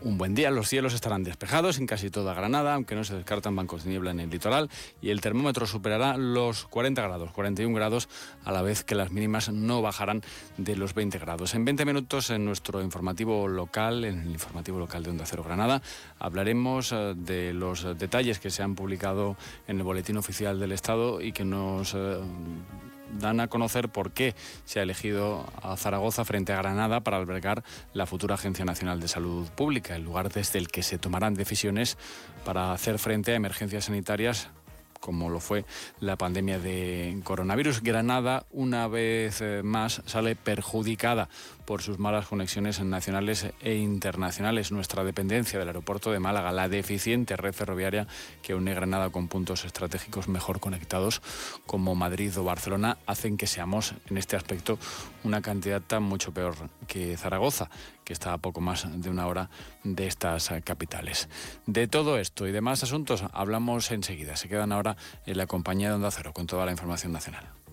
un buen día. Los cielos estarán despejados en casi toda Granada, aunque no se descartan bancos de niebla en el litoral, y el termómetro superará los 40 grados, 41 grados, a la vez que las mínimas no bajarán de los 20 grados. En 20 minutos, en nuestro informativo local, en el informativo local de Onda Cero Granada, hablaremos de los detalles que se han publicado en el Boletín Oficial del Estado y que nos dan a conocer por qué se ha elegido a Zaragoza frente a Granada para albergar la futura Agencia Nacional de Salud Pública, el lugar desde el que se tomarán decisiones para hacer frente a emergencias sanitarias como lo fue la pandemia de coronavirus. Granada, una vez más, sale perjudicada por sus malas conexiones nacionales e internacionales. Nuestra dependencia del aeropuerto de Málaga, la deficiente red ferroviaria que une Granada con puntos estratégicos mejor conectados como Madrid o Barcelona, hacen que seamos, en este aspecto, una candidata mucho peor que Zaragoza, que está a poco más de una hora de estas capitales. De todo esto y demás asuntos hablamos enseguida. Se quedan ahora en la compañía de Onda Cero con toda la información nacional.